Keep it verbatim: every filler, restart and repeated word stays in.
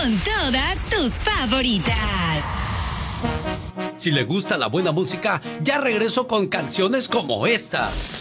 con todas tus favoritas. Si le gusta la buena música, ya regreso con canciones como esta.